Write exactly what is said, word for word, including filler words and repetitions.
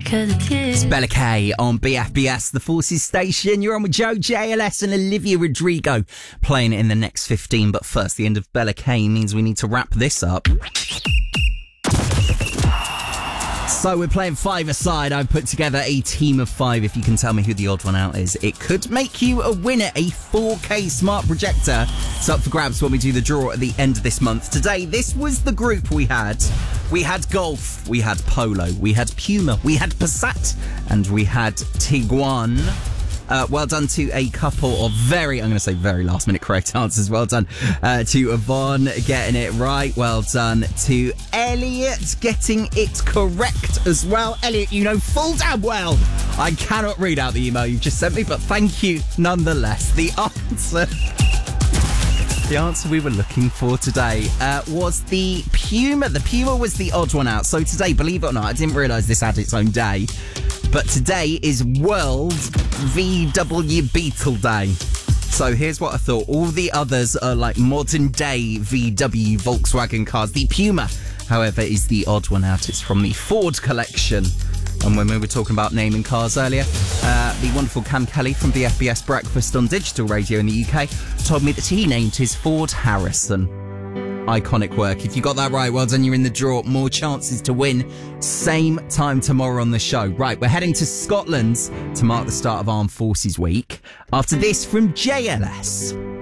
'cause of you. It's Bella K on B F B S, the Forces Station. You're on with Joe, J L S and Olivia Rodrigo playing it in the next fifteen. But first, the end of Bella K means we need to wrap this up. So we're playing five-a-side. I've put together a team of five. If you can tell me who the odd one out is, it could make you a winner. A four K smart projector. It's up for grabs when we do the draw at the end of this month. Today, this was the group we had. We had Golf, we had Polo, we had Puma, we had Passat, and we had Tiguan. Uh, well done to a couple of very, I'm going to say very last minute correct answers. Well done uh, to Yvonne getting it right. Well done to Elliot getting it correct as well. Elliot, you know full damn well I cannot read out the email you've just sent me, but thank you nonetheless. The answer... The answer we were looking for today uh, was the Puma. The Puma was the odd one out. So today, believe it or not, I didn't realise this had its own day, but today is World V W Beetle Day. So here's what I thought. All the others are like modern day V W Volkswagen cars. The Puma, however, is the odd one out. It's from the Ford collection. And when we were talking about naming cars earlier, uh, the wonderful Cam Kelly from B F B S Breakfast on Digital Radio in the U K told me that he named his Ford Harrison. Iconic work. If you got that right, well done, you're in the draw. More chances to win. Same time tomorrow on the show. Right, we're heading to Scotland to mark the start of Armed Forces Week. After this from J L S.